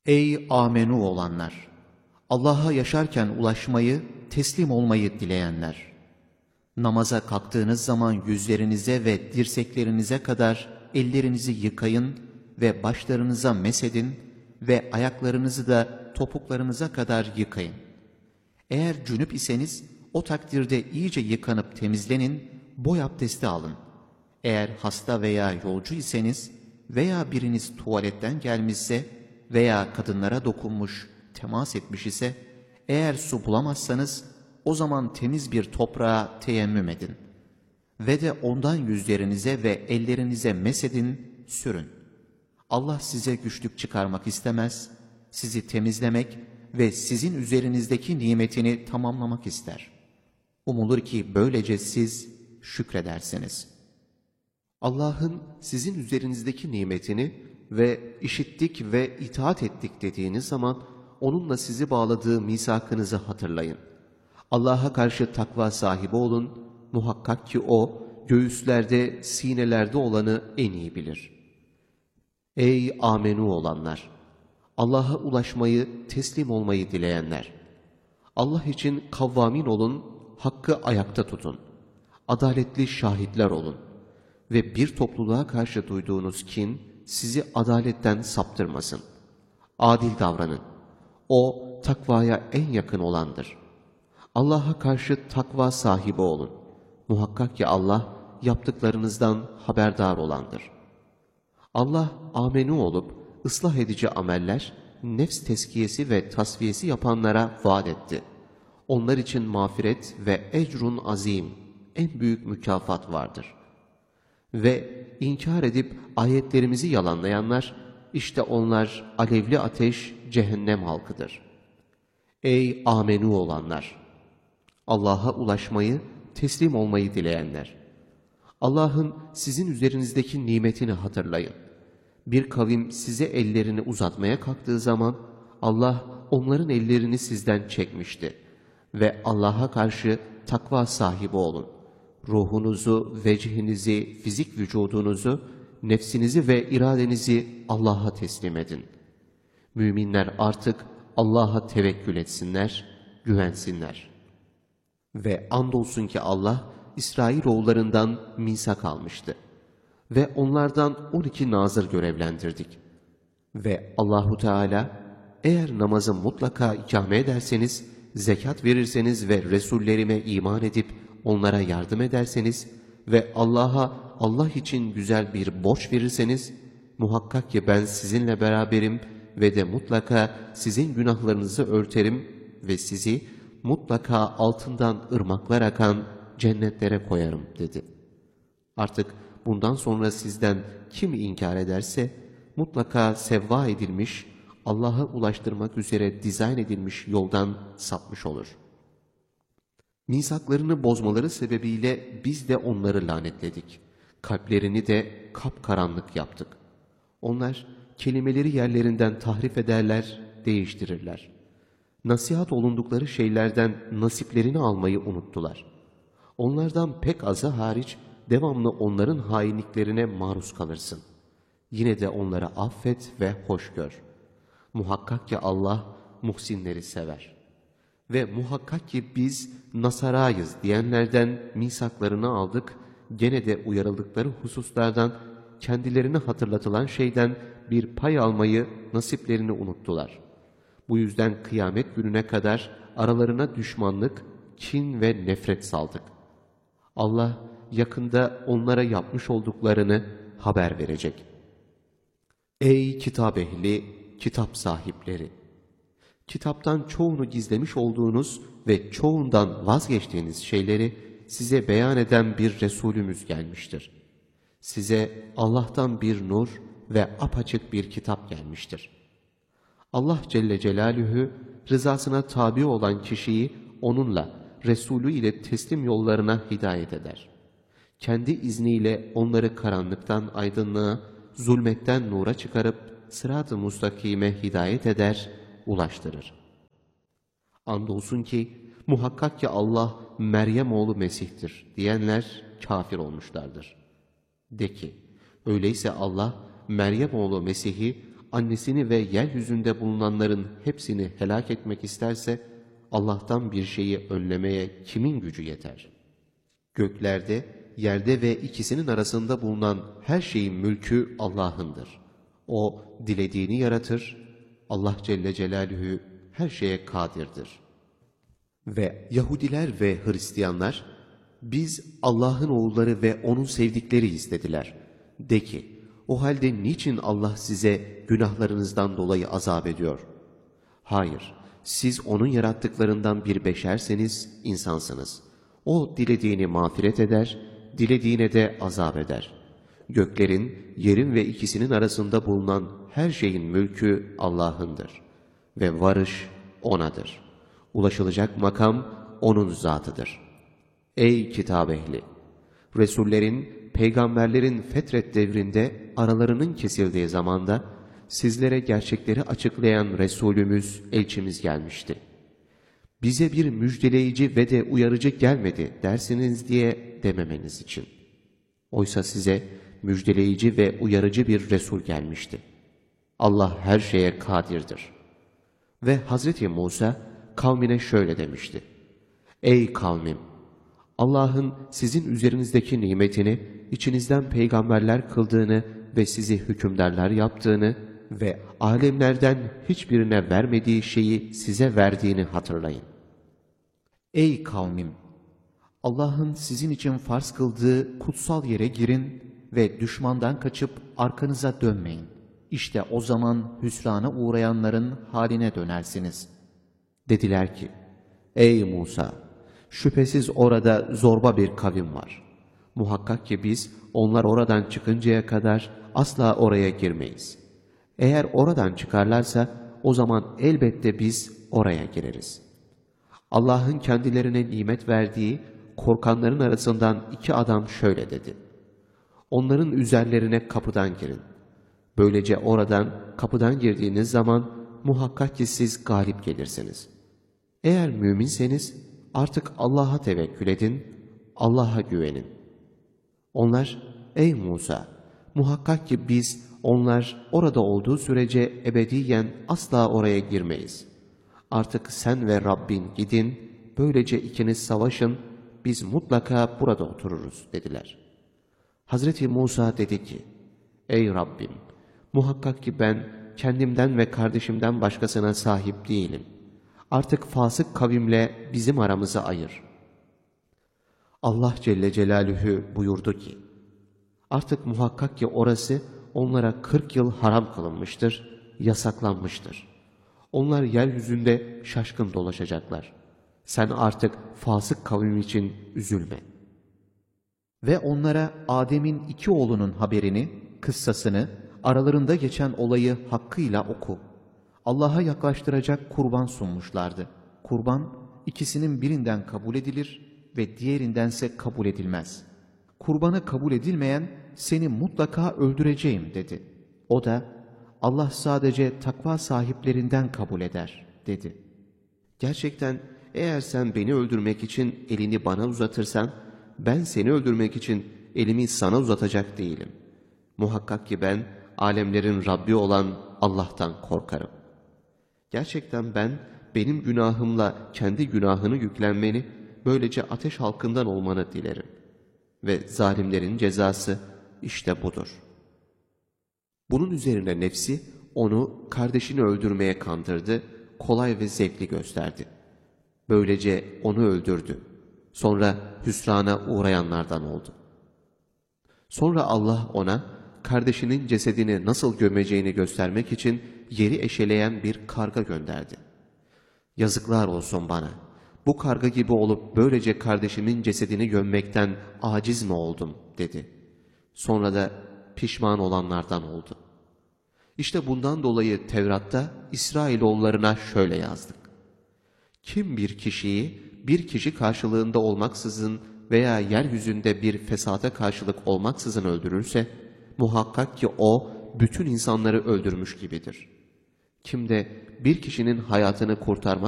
Ey amenu olanlar! Allah'a yaşarken ulaşmayı, teslim olmayı dileyenler! Namaza kalktığınız zaman yüzlerinize ve dirseklerinize kadar ellerinizi yıkayın ve başlarınıza mesedin ve ayaklarınızı da topuklarınıza kadar yıkayın. Eğer cünüp iseniz o takdirde iyice yıkanıp temizlenin, boy abdesti alın. Eğer hasta veya yolcu iseniz veya biriniz tuvaletten gelmişse veya kadınlara dokunmuş, temas etmiş ise, eğer su bulamazsanız o zaman temiz bir toprağa teyemmüm edin. Ve de ondan yüzlerinize ve ellerinize mesedin, sürün. Allah size güçlük çıkarmak istemez, sizi temizlemek ve sizin üzerinizdeki nimetini tamamlamak ister. Umulur ki böylece siz şükredersiniz. Allah'ın sizin üzerinizdeki nimetini ve işittik ve itaat ettik dediğiniz zaman onunla sizi bağladığı misakınızı hatırlayın. Allah'a karşı takva sahibi olun, muhakkak ki O, göğüslerde, sinelerde olanı en iyi bilir. Ey amenu olanlar! Allah'a ulaşmayı, teslim olmayı dileyenler! Allah için kavvamin olun, hakkı ayakta tutun. Adaletli şahitler olun. Ve bir topluluğa karşı duyduğunuz kin sizi adaletten saptırmasın. Adil davranın. O takvaya en yakın olandır. Allah'a karşı takva sahibi olun. Muhakkak ki Allah yaptıklarınızdan haberdar olandır. Allah amenu olup ıslah edici ameller, nefs teskiyesi ve tasfiyesi yapanlara vaat etti. Onlar için mağfiret ve ecrun azim, en büyük mükafat vardır. Ve inkar edip ayetlerimizi yalanlayanlar, işte onlar alevli ateş, cehennem halkıdır. Ey amenu olanlar! Allah'a ulaşmayı, teslim olmayı dileyenler! Allah'ın sizin üzerinizdeki nimetini hatırlayın. Bir kavim size ellerini uzatmaya kalktığı zaman, Allah onların ellerini sizden çekmişti. Ve Allah'a karşı takva sahibi olun. Ruhunuzu, vecihinizi, fizik vücudunuzu, nefsinizi ve iradenizi Allah'a teslim edin. Müminler artık Allah'a tevekkül etsinler, güvensinler. Ve andolsun ki Allah, İsrailoğullarından misak almıştı. Ve onlardan 12 nazır görevlendirdik. Ve Allahu Teala, eğer namazı mutlaka ikame ederseniz, zekat verirseniz ve Resullerime iman edip onlara yardım ederseniz ve Allah için güzel bir borç verirseniz, muhakkak ki ben sizinle beraberim ve de mutlaka sizin günahlarınızı örterim ve sizi mutlaka altından ırmaklar akan cennetlere koyarım dedi. Artık bundan sonra sizden kim inkar ederse mutlaka sevva edilmiş, Allah'a ulaştırmak üzere dizayn edilmiş yoldan sapmış olur. Misaklarını bozmaları sebebiyle biz de onları lanetledik. Kalplerini de kapkaranlık yaptık. Onlar kelimeleri yerlerinden tahrif ederler, değiştirirler. Nasihat olundukları şeylerden nasiplerini almayı unuttular. Onlardan pek azı hariç devamlı onların hainliklerine maruz kalırsın. Yine de onları affet ve hoş gör. Muhakkak ki Allah muhsinleri sever. Ve muhakkak ki biz Nasarayız diyenlerden misaklarını aldık, gene de uyarıldıkları hususlardan, kendilerine hatırlatılan şeyden bir pay almayı, nasiplerini unuttular. Bu yüzden kıyamet gününe kadar aralarına düşmanlık, kin ve nefret saldık. Allah yakında onlara yapmış olduklarını haber verecek. Ey kitap ehli, kitap sahipleri! Kitaptan çoğunu gizlemiş olduğunuz ve çoğundan vazgeçtiğiniz şeyleri size beyan eden bir Resulümüz gelmiştir. Size Allah'tan bir nur ve apaçık bir kitap gelmiştir. Allah Celle Celaluhu rızasına tabi olan kişiyi onunla, Resulü ile teslim yollarına hidayet eder. Kendi izniyle onları karanlıktan aydınlığa, zulmetten nura çıkarıp sırat-ı mustakime hidayet eder, ulaştırır. Andolsun ki muhakkak ki Allah Meryem oğlu Mesih'tir diyenler kafir olmuşlardır. De ki, öyleyse Allah Meryem oğlu Mesih'i annesini ve yeryüzünde bulunanların hepsini helak etmek isterse, Allah'tan bir şeyi önlemeye kimin gücü yeter? Göklerde, yerde ve ikisinin arasında bulunan her şeyin mülkü Allah'ındır. O dilediğini yaratır, Allah Celle Celaluhu her şeye kadirdir. Ve Yahudiler ve Hristiyanlar, biz Allah'ın oğulları ve O'nun sevdikleriyiz dediler. De ki, o halde niçin Allah size günahlarınızdan dolayı azap ediyor? Hayır, siz O'nun yarattıklarından bir beşerseniz insansınız. O dilediğini mağfiret eder, dilediğine de azap eder. Göklerin, yerin ve ikisinin arasında bulunan her şeyin mülkü Allah'ındır. Ve varış O'nadır. Ulaşılacak makam O'nun zatıdır. Ey kitap ehli! Resullerin, peygamberlerin fetret devrinde aralarının kesildiği zamanda sizlere gerçekleri açıklayan Resulümüz, elçimiz gelmişti. Bize bir müjdeleyici ve de uyarıcı gelmedi dersiniz diye dememeniz için. Oysa size müjdeleyici ve uyarıcı bir Resul gelmişti. Allah her şeye kadirdir. Ve Hazreti Musa kavmine şöyle demişti. Ey kavmim! Allah'ın sizin üzerinizdeki nimetini, içinizden peygamberler kıldığını ve sizi hükümdarlar yaptığını ve alemlerden hiçbirine vermediği şeyi size verdiğini hatırlayın. Ey kavmim! Allah'ın sizin için farz kıldığı kutsal yere girin ve düşmandan kaçıp arkanıza dönmeyin. İşte o zaman hüsrana uğrayanların haline dönersiniz. Dediler ki, ey Musa! Şüphesiz orada zorba bir kavim var. Muhakkak ki biz onlar oradan çıkıncaya kadar asla oraya girmeyiz. Eğer oradan çıkarlarsa o zaman elbette biz oraya gireriz. Allah'ın kendilerine nimet verdiği korkanların arasından iki adam şöyle dedi. Onların üzerlerine kapıdan girin. Böylece oradan kapıdan girdiğiniz zaman muhakkak ki siz galip gelirsiniz. Eğer müminseniz artık Allah'a tevekkül edin, Allah'a güvenin. Onlar, ey Musa, muhakkak ki biz onlar orada olduğu sürece ebediyen asla oraya girmeyiz. Artık sen ve Rabbin gidin, böylece ikiniz savaşın, biz mutlaka burada otururuz dediler. Hazreti Musa dedi ki, ey Rabbim, muhakkak ki ben kendimden ve kardeşimden başkasına sahip değilim. Artık fasık kavimle bizim aramızı ayır. Allah Celle Celaluhu buyurdu ki, artık muhakkak ki orası onlara 40 yıl haram kılınmıştır, yasaklanmıştır. Onlar yeryüzünde şaşkın dolaşacaklar. Sen artık fasık kavim için üzülme. Ve onlara Adem'in iki oğlunun haberini, kıssasını, aralarında geçen olayı hakkıyla oku. Allah'a yaklaştıracak kurban sunmuşlardı. Kurban ikisinin birinden kabul edilir ve diğerindense kabul edilmez. Kurbanı kabul edilmeyen seni mutlaka öldüreceğim dedi. O da Allah sadece takva sahiplerinden kabul eder dedi. Gerçekten eğer sen beni öldürmek için elini bana uzatırsan, ben seni öldürmek için elimi sana uzatacak değilim. Muhakkak ki ben alemlerin Rabbi olan Allah'tan korkarım. Gerçekten ben benim günahımla kendi günahını yüklenmeni, böylece ateş halkından olmanı dilerim. Ve zalimlerin cezası işte budur. Bunun üzerine nefsi onu kardeşini öldürmeye kandırdı, kolay ve zevkli gösterdi. Böylece onu öldürdü. Sonra hüsrana uğrayanlardan oldu. Sonra Allah ona kardeşinin cesedini nasıl gömeceğini göstermek için yeri eşeleyen bir karga gönderdi. Yazıklar olsun bana. Bu karga gibi olup böylece kardeşimin cesedini gömmekten aciz mi oldum dedi. Sonra da pişman olanlardan oldu. İşte bundan dolayı Tevrat'ta İsrailoğullarına şöyle yazdık. Kim bir kişiyi bir kişi karşılığında olmaksızın veya yeryüzünde bir fesata karşılık olmaksızın öldürürse, muhakkak ki o bütün insanları öldürmüş gibidir. Kim de bir kişinin hayatını kurtarmak